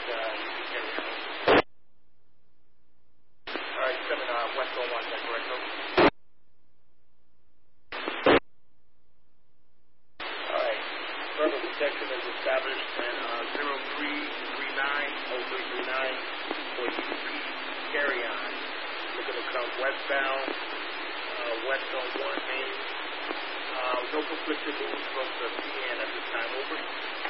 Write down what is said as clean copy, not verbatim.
you can carry on. All right, 7 West on 1, is that correct, sir? All right. Further protection is established in 0339 for you to carry on. You're going to come westbound, west on 1 Main. No conflicted moves from the PN at this time. Over.